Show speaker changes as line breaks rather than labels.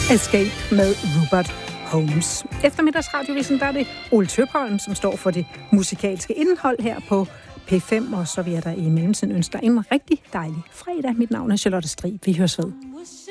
Escape med Rupert Holmes. Eftermiddagsradiovisen, der er det Ole Tøpholm, som står for det musikalske indhold her på P5, og så vil jeg der i mellemtiden ønske dig en rigtig dejlig fredag. Mit navn er Charlotte Strib. Vi høres ved.